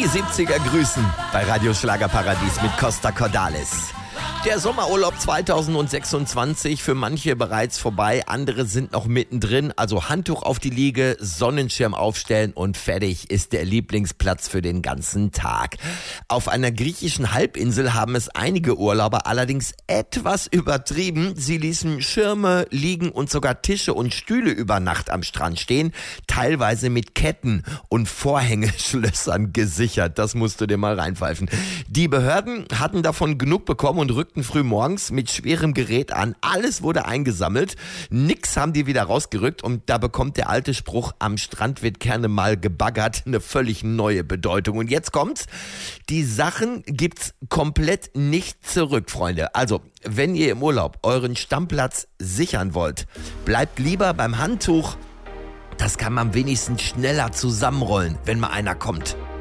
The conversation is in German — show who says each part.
Speaker 1: Die 70er grüßen bei Radio Schlagerparadies mit Costa Cordalis. Der Sommerurlaub 2026 für manche bereits vorbei, andere sind noch mittendrin. Also Handtuch auf die Liege, Sonnenschirm aufstellen und fertig ist der Lieblingsplatz für den ganzen Tag. Auf einer griechischen Halbinsel haben es einige Urlauber allerdings etwas übertrieben. Sie ließen Schirme, Liegen und sogar Tische und Stühle über Nacht am Strand stehen, teilweise mit Ketten und Vorhängeschlössern gesichert. Das musst du dir mal reinpfeifen. Die Behörden hatten davon genug bekommen und rückten früh morgens mit schwerem Gerät an. Alles wurde eingesammelt. Nix haben die wieder rausgerückt und da bekommt der alte Spruch, am Strand wird gerne mal gebaggert, eine völlig neue Bedeutung. Und jetzt kommt's. Die Sachen gibt's komplett nicht zurück, Freunde. Also, wenn ihr im Urlaub euren Stammplatz sichern wollt, bleibt lieber beim Handtuch. Das kann man wenigstens schneller zusammenrollen, wenn mal einer kommt.